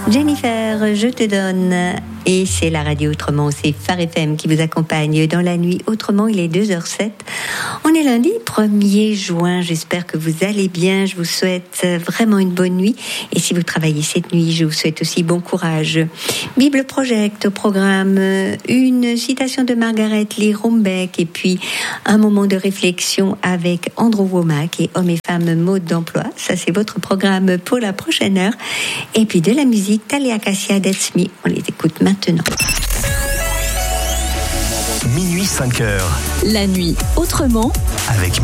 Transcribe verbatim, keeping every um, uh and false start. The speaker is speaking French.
Jennifer, je te donne. Et c'est la radio Autrement, c'est Phare F M qui vous accompagne dans la nuit. Autrement, il est deux heures zéro sept. On est lundi premier juin. J'espère que vous allez bien. Je vous souhaite vraiment une bonne nuit. Et si vous travaillez cette nuit, je vous souhaite aussi bon courage. Bible Project au programme, une citation de Margaret Lee Rombeck et puis un moment de réflexion avec Andrew Womack et Hommes et Femmes Mode d'Emploi. Ça, c'est votre programme pour la prochaine heure. Et puis de la musique, Talia Cassia, That's Me. On les écoute maintenant. Maintenant. Minuit cinq heures. La nuit autrement. Avec